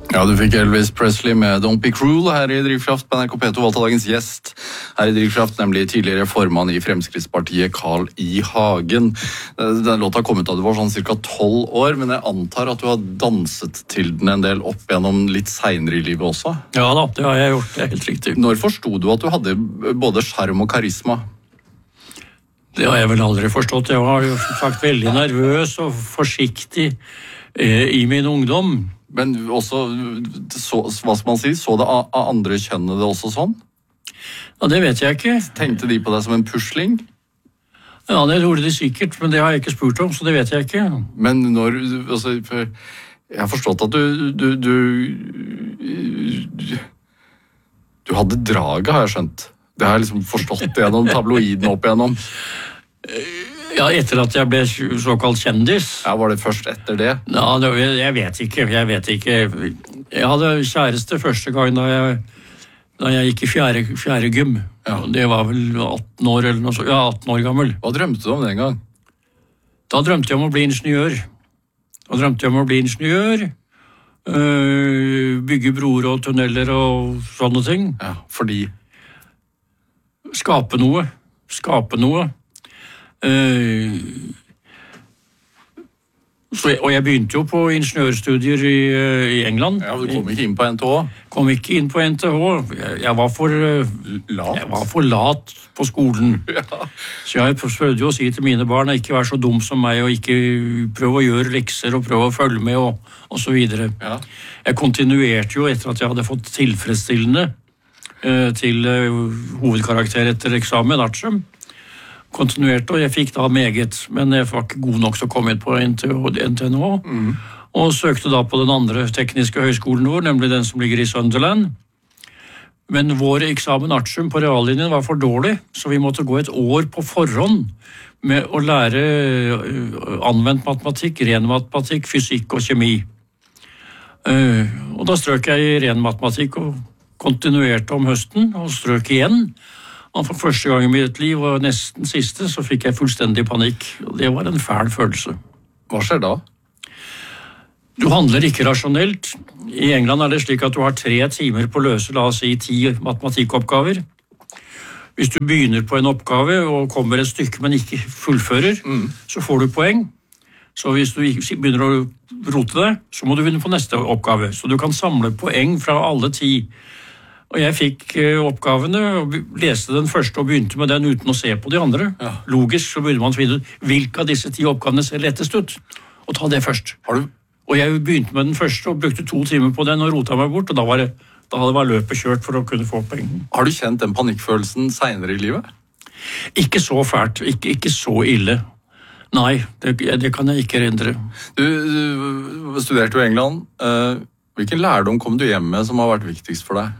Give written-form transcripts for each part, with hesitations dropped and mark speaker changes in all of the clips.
Speaker 1: Ja, du fikk Elvis Presley med Don't Be Cruel her i Drivkraft på NRK P2, valgte dagens gjest her i Drivkraft, nemlig tidligere formann i Fremskrittspartiet, Carl I. Hagen. Den låta kom ut da du var sånn cirka 12 år, men jeg antar at du har danset til den en del opp gjennom litt senere i livet også?
Speaker 2: Ja da, det har jeg gjort, det er helt riktig.
Speaker 1: Når forstod du at du hadde både skjerm og karisma?
Speaker 2: Det har jeg vel aldri forstått. Jeg var jo som sagt veldig nervøs og forsiktig i min ungdom.
Speaker 1: Men også, hva skal man si, så det av andre kjønnet det også sånn?
Speaker 2: Ja, det vet jeg ikke.
Speaker 1: Tenkte de på deg som en pusling?
Speaker 2: Ja, det gjorde de sikkert, men det har jeg ikke spurt om, så det vet jeg ikke.
Speaker 1: Men når, altså, jeg har forstått at du hadde draget, har jeg skjønt. Det har jeg liksom forstått gjennom tabloiden opp igjennom.
Speaker 2: Ja, etter at jeg ble såkalt kjendis.
Speaker 1: Ja, var det først etter det?
Speaker 2: Ja, jeg vet ikke. Jeg hadde kjæreste første gang da jeg gikk i fjerde gym. Ja. Det var vel 18 år eller noe så. Ja, 18 år gammel.
Speaker 1: Hva drømte du om den gang?
Speaker 2: Da drømte jeg om å bli ingeniør. Bygge broer og tunneler og sånne ting.
Speaker 1: Ja, fordi?
Speaker 2: Skape noe. Og jeg begynte jo på ingeniørstudier i England.
Speaker 1: Ja, du kom ikke inn på NTH?
Speaker 2: Kom ikke inn på NTH. Jeg var for lat på skolen. Ja. Så jeg prøvde jo å si til mine barn ikke vær så dum som meg, og ikke prøve å gjøre lekser og prøve å følge med og så videre. Ja. Jeg kontinuerte jo etter at jeg hadde fått tilfredsstillende til hovedkarakter etter eksamen, artium. Kontinuerte, og jeg fikk da meget, men jeg var ikke god nok til å komme inn på NTNH, og søkte da på den andre tekniske høyskolen vår, nemlig den som ligger i Sunderland. Men vår eksamen artium på reallinjen var for dårlig, så vi måtte gå et år på forhånd med å lære anvendt matematikk, ren matematikk, fysikk og kjemi. Og da strøk jeg i ren matematikk og kontinuerte om høsten, og strøk igjen. Og for første gang i mitt liv, og nesten siste, så fikk jeg fullstendig panikk. Og det var en fæl følelse.
Speaker 1: Hva skjer da?
Speaker 2: Du handler ikke rasjonelt. I England er det slik at du har 3 timer på å løse, la oss si, 10 matematikkoppgaver. Hvis du begynner på en oppgave og kommer et stykke, men ikke fullfører, så får du poeng. Så hvis du begynner å rote deg, så må du begynne på neste oppgave. Så du kan samle poeng fra alle 10. Og jeg fikk oppgavene, og leste den første og begynte med den uten å se på de andre. Ja. Logisk så begynner man å finne ut hvilke av disse 10 oppgavene ser lettest ut. Og ta det først. Og jeg begynte med den første og brukte 2 timer på den og rota meg bort, og da var løpet kjørt for å kunne få poeng.
Speaker 1: Har du kjent den panikkfølelsen senere i livet?
Speaker 2: Ikke så fælt, ikke så ille. Nei, det kan jeg ikke erindre.
Speaker 1: Du studerte jo i England. Hvilken lærdom kom du hjem med som har vært viktigst for deg?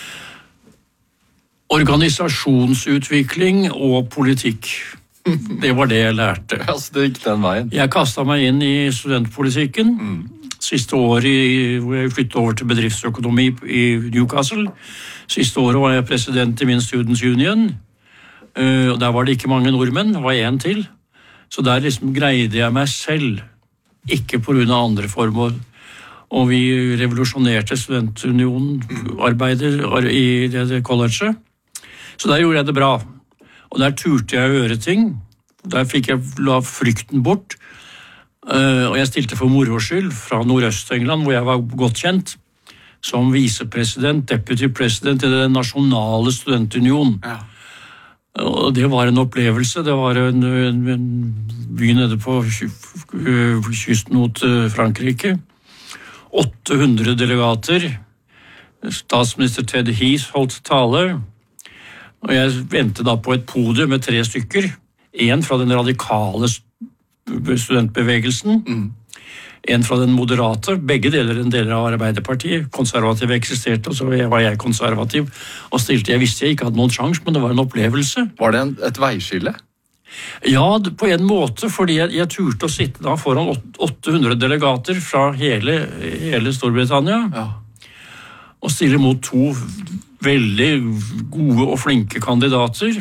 Speaker 2: Organisasjonsutvikling og politikk. Det var det jeg lærte.
Speaker 1: Altså, det gikk den veien.
Speaker 2: Jeg kastet meg inn i studentpolitikken. Siste året hvor jeg flyttet over til bedriftsøkonomi i Newcastle. Siste året var jeg president i min Students Union. Og der var det ikke mange nordmenn, det var 1 til. Så der liksom greide jeg meg selv, ikke på grunn av andre formål. Og vi revolusjonerte studentunionen, arbeidet i det colleget. Så der gjorde jeg det bra. Og der turte jeg å gjøre ting. Der fikk jeg la frykten bort. Og jeg stilte for moro skyld fra Nordøst-England, hvor jeg var godt kjent, som visepresident, deputy president i den nasjonale studentunion. Ja. Og det var en opplevelse. Det var en by nede på kysten mot Frankrike. 800 delegater. Statsminister Ted Heath holdt tale. Og jeg ventet da på et podium med 3 stykker. En fra den radikale studentbevegelsen. En fra den moderate. Begge deler en del av Arbeiderpartiet. Konservative eksisterte, og så var jeg konservativ. Og stilte, jeg visste jeg ikke hadde noen sjans, men det var en opplevelse.
Speaker 1: Var det et veiskille?
Speaker 2: Ja, på en måte, fordi jeg turte å sitte da foran 800 delegater fra hele Storbritannia. Ja. Og stille mot 2 veldig gode og flinke kandidater.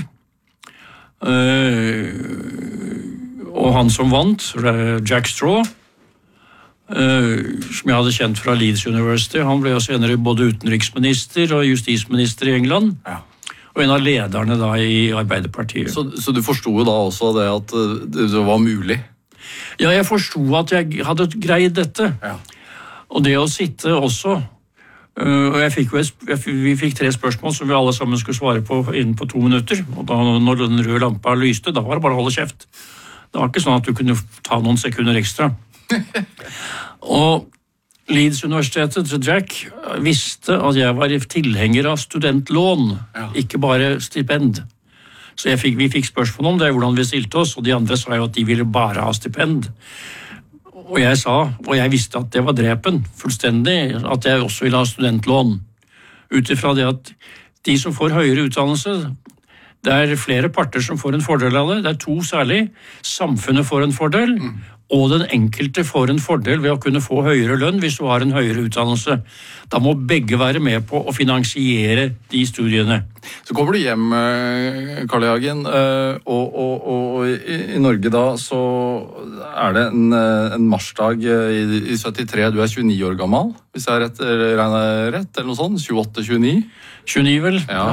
Speaker 2: Og han som vant, Jack Straw, som jeg hadde kjent fra Leeds University. Han ble jo senere både utenriksminister og justisminister i England.
Speaker 1: Ja.
Speaker 2: Og en av lederne da i Arbeiderpartiet.
Speaker 1: Så du forstod jo da også det at det var mulig?
Speaker 2: Ja, jeg forstod at jeg hadde greid dette.
Speaker 1: Ja.
Speaker 2: Og det å sitte også, og vi fikk 3 spørsmål som vi alle sammen skulle svare på innen på 2 minutter. Og da, når den røde lampa lyste, da var det bare å holde kjeft. Det var ikke sånn at du kunne ta noen sekunder ekstra. Og Leeds-universitetet, Jack, visste at jeg var tilhenger av studentlån, ikke bare stipend. Så vi fikk spørsmål om det, hvordan vi stilte oss, og de andre sa jo at de ville bare ha stipend. Og jeg sa, og jeg visste at det var drepen, fullstendig, at jeg også ville ha studentlån. Utifra det at de som får høyere utdannelse, det er flere parter som får en fordel av det. Det er 2 særlig. Samfunnet får en fordel, og den enkelte får en fordel ved å kunne få høyere lønn hvis du har en høyere utdannelse. Da må begge være med på å finansiere de studiene.
Speaker 1: Så kommer du hjem, Carl I. Hagen, og i Norge da så er det en marsdag i 73. Du er 29 år gammel, hvis jeg regner rett, eller noe sånt, 28-29?
Speaker 2: 29 vel?
Speaker 1: Ja.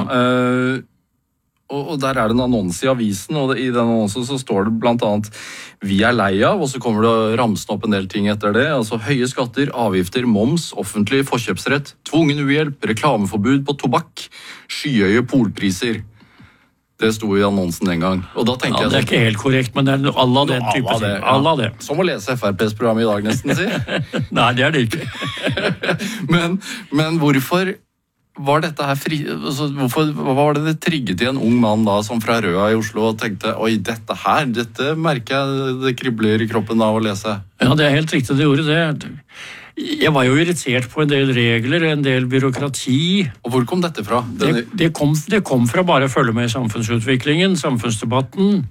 Speaker 1: Og der er det en annonse i avisen, og i den annonsen så står det blant annet «Vi er lei av», og så kommer det ramsen opp en del ting etter det, altså høye skatter, avgifter, moms, offentlig forkjøpsrett, tvungen uhjelp, reklameforbud på tobakk, skyhøye polpriser. Det sto i annonsen den gang. Og da tenker jeg...
Speaker 2: Det er ikke helt korrekt, men det er alle av den type ting. Alle av det.
Speaker 1: Som å lese FRPs program i dag nesten, si.
Speaker 2: Nei, det er det ikke.
Speaker 1: Men hvorfor... Var dette her hva var det trigget i en ung mann da, som fra Røa i Oslo, og tenkte, oi, dette merker jeg det kribler i kroppen av å lese? Ja,
Speaker 2: det er helt riktig, det gjorde det. Jeg var jo irritert på en del regler, en del byråkrati.
Speaker 1: Og hvor kom dette fra?
Speaker 2: Det kom fra bare å følge med i samfunnsutviklingen, samfunnsdebatten,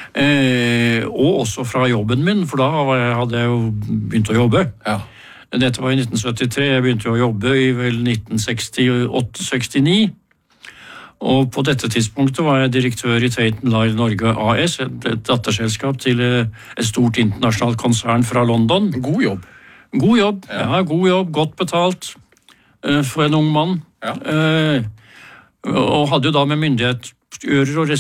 Speaker 2: og også fra jobben min, for da hadde jeg jo begynt å jobbe. Ja. Dette var i 1973, jeg begynte å jobbe i vel 1968-69, og på dette tidspunktet var jeg direktør i Tate & Lyle Norge AS, et datterselskap til et stort internasjonalt konsern fra London.
Speaker 1: God jobb.
Speaker 2: God jobb, ja, god jobb, godt betalt for en ung mann. Ja. Og hadde jo da med myndighetsgjører og